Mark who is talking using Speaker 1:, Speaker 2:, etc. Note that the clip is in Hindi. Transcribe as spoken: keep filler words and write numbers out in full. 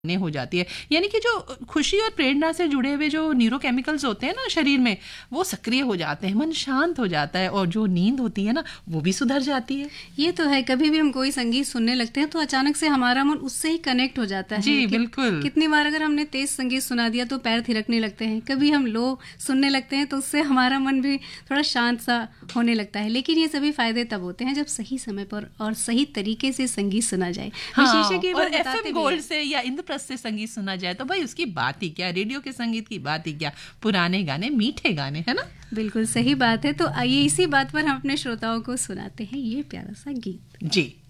Speaker 1: ने हो जाती है। यानी कि जो खुशी और प्रेरणा से जुड़े हुए जो न्यूरोकेमिकल्स होते हैं ना शरीर में, वो सक्रिय हो जाते हैं, मन शांत हो जाता है और जो नींद होती है ना वो भी सुधर जाती है।
Speaker 2: ये तो है, कभी भी हम कोई संगीत सुनने लगते हैं तो अचानक से हमारा मन उससे ही कनेक्ट हो जाता है।
Speaker 1: जी
Speaker 2: कि,
Speaker 1: बिल्कुल।
Speaker 2: कितनी बार अगर हमने तेज संगीत सुना दिया तो पैर थिरकने लगते हैं, कभी हम लो सुनने लगते हैं तो उससे हमारा मन भी थोड़ा शांत सा होने लगता है। लेकिन ये सभी फायदे तब होते हैं जब सही समय पर और सही तरीके से संगीत सुना जाए।
Speaker 1: हाँ, और एफएम गोल्ड से या इंद्रप्रस्थ से संगीत सुना जाए तो भाई उसकी बात ही क्या, रेडियो के संगीत की बात ही क्या, पुराने गाने मीठे गाने, है ना।
Speaker 2: बिल्कुल सही बात है। तो आइए इसी बात पर हम अपने श्रोताओं को सुनाते हैं ये प्यारा सा गीत।
Speaker 1: जी।